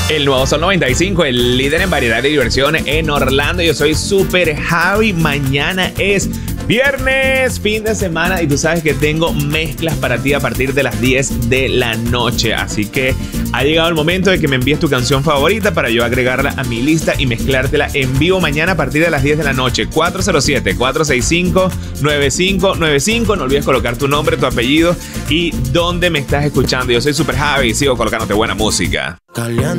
El nuevo Sol 95, el líder en variedad de diversión en Orlando. Yo soy Super Javi. Mañana es viernes, fin de semana, y tú sabes que tengo mezclas para ti a partir de las 10 de la noche. Así que ha llegado el momento de que me envíes tu canción favorita para yo agregarla a mi lista y mezclártela en vivo mañana a partir de las 10 de la noche. 407-465-9595. No olvides colocar tu nombre, tu apellido y dónde me estás escuchando. Yo soy Super Javi y sigo colocándote buena música.